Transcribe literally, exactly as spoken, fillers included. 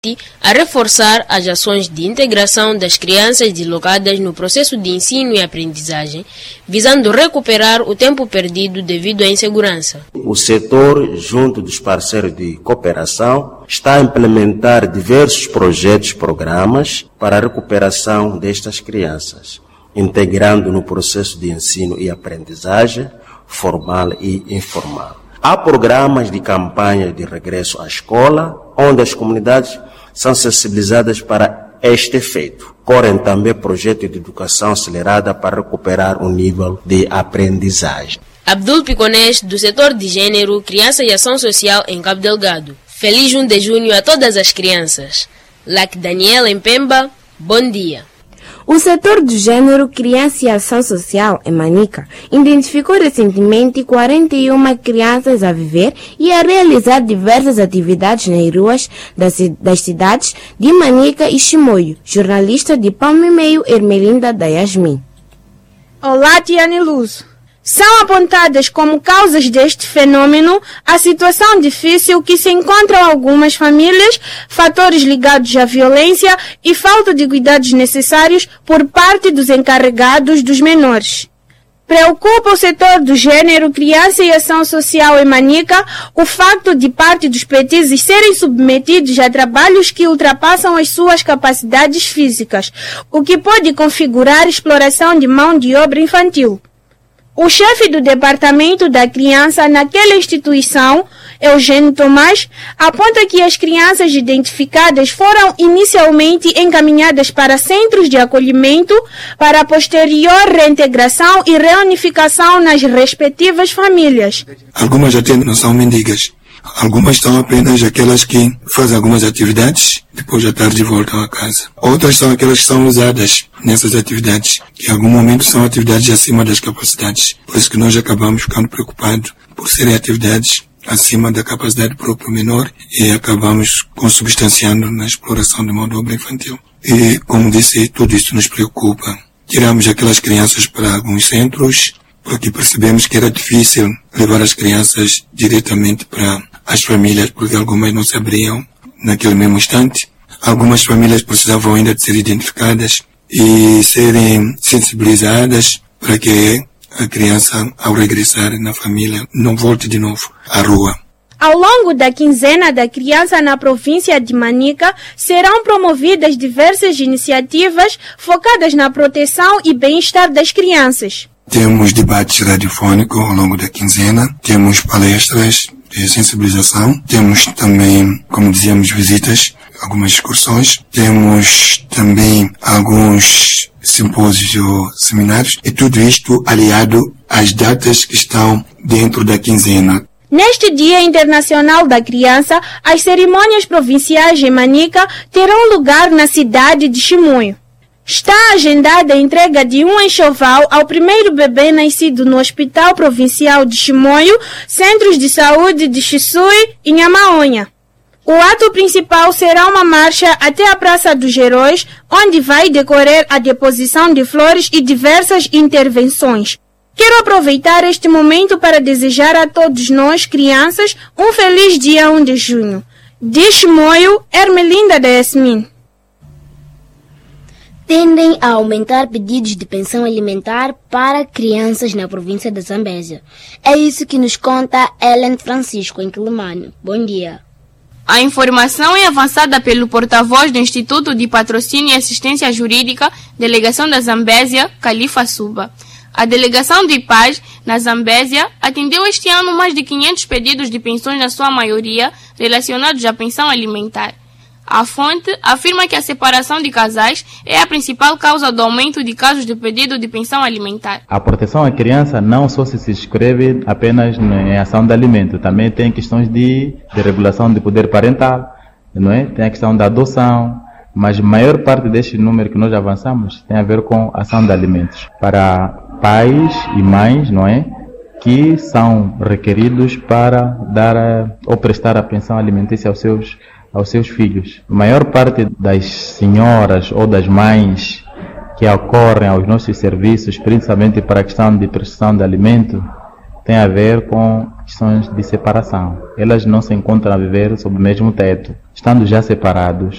a reforçar as ações de integração das crianças deslocadas no processo de ensino e aprendizagem, visando recuperar o tempo perdido devido à insegurança. O setor, junto dos parceiros de cooperação, está a implementar diversos projetos e programas para a recuperação destas crianças, integrando no processo de ensino e aprendizagem formal e informal. Há programas de campanha de regresso à escola, onde as comunidades são sensibilizadas para este efeito. Correm também projetos de educação acelerada para recuperar o nível de aprendizagem. Abdul Piconés, do setor de gênero, criança e ação social em Cabo Delgado. Feliz um de junho a todas as crianças. Lac Daniela em Pemba, bom dia. O setor do gênero, criança e ação social em Manica identificou recentemente quarenta e uma crianças a viver e a realizar diversas atividades nas ruas das, das cidades de Manica e Chimoio. Jornalista de Palma e Meio, Ermelinda da Yasmin. Olá, Tiane Luz. São apontadas como causas deste fenômeno a situação difícil que se encontram algumas famílias, fatores ligados à violência e falta de cuidados necessários por parte dos encarregados dos menores. Preocupa o setor do gênero, criança e ação social em Manica o facto de parte dos petizes serem submetidos a trabalhos que ultrapassam as suas capacidades físicas, o que pode configurar exploração de mão de obra infantil. O chefe do Departamento da Criança naquela instituição, Eugênio Tomás, aponta que as crianças identificadas foram inicialmente encaminhadas para centros de acolhimento para a posterior reintegração e reunificação nas respectivas famílias. Algumas até não são mendigas. Algumas são apenas aquelas que fazem algumas atividades, depois à tarde voltam a casa. Outras são aquelas que são usadas nessas atividades, que em algum momento são atividades acima das capacidades. Por isso que nós acabamos ficando preocupados por serem atividades acima da capacidade do próprio menor e acabamos consubstanciando na exploração de mão de obra infantil. E, como disse, tudo isso nos preocupa. Tiramos aquelas crianças para alguns centros, porque percebemos que era difícil levar as crianças diretamente para as famílias, porque algumas não se abriam naquele mesmo instante. Algumas famílias precisavam ainda de ser identificadas e serem sensibilizadas para que a criança, ao regressar na família, não volte de novo à rua. Ao longo da quinzena da criança na província de Manica, serão promovidas diversas iniciativas focadas na proteção e bem-estar das crianças. Temos debates radiofônicos ao longo da quinzena, temos palestras de sensibilização, temos também, como dizíamos, visitas, algumas excursões, temos também alguns simpósios ou seminários, e tudo isto aliado às datas que estão dentro da quinzena. Neste Dia Internacional da Criança, as cerimônias provinciais em Manica terão lugar na cidade de Chimoio. Está agendada a entrega de um enxoval ao primeiro bebê nascido no Hospital Provincial de Chimoio, Centros de Saúde de Xisui e Nhamaonha. O ato principal será uma marcha até a Praça dos Heróis, onde vai decorrer a deposição de flores e diversas intervenções. Quero aproveitar este momento para desejar a todos nós, crianças, um feliz dia um de junho. De Chimoio, Ermelinda da Yasmin. Tendem a aumentar pedidos de pensão alimentar para crianças na província da Zambésia. É isso que nos conta Ellen Francisco, em Quilimane. Bom dia. A informação é avançada pelo porta-voz do Instituto de Patrocínio e Assistência Jurídica, Delegação da Zambésia, Califa Suba. A delegação do I P A S, na Zambésia, atendeu este ano mais de quinhentos pedidos de pensões, na sua maioria relacionados à pensão alimentar. A fonte afirma que a separação de casais é a principal causa do aumento de casos de pedido de pensão alimentar. A proteção à criança não só se inscreve apenas em ação de alimento, também tem questões de, de regulação de poder parental, não é? Tem a questão da adoção, mas a maior parte deste número que nós avançamos tem a ver com ação de alimentos para pais e mães, não é? Que são requeridos para dar ou prestar a pensão alimentícia aos seus aos seus filhos. A maior parte das senhoras ou das mães que ocorrem aos nossos serviços, principalmente para a questão de prestação de alimento, tem a ver com questões de separação. Elas não se encontram a viver sob o mesmo teto. Estando já separados,